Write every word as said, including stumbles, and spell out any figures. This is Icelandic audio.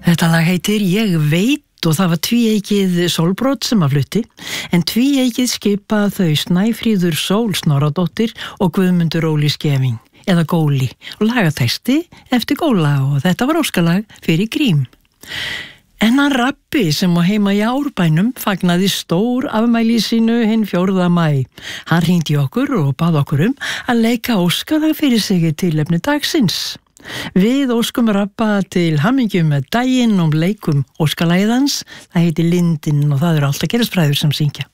Þetta lag heitir Ég veit og það var tvíeykið Sólbrot sem að flutti, en tvíeykið skipa þau Snæfríður Sól Snorradóttir og Guðmundur Óli Skeving, eða Góli, og lagatexti eftir Góla og þetta var óskalag fyrir Grím. En hann Rabbi sem á heima í Árbænum fagnaði stór afmæli sínu hinn fjórða maí. Hann hringdi okkur og bað okkur um að leika óskalag fyrir sig í tilefni dagsins. Við óskum Rabba til hamingju með daginn og leikum óskalagið hans. Það heitir Lindin og það eru alltaf gerðsbræður sem syngja.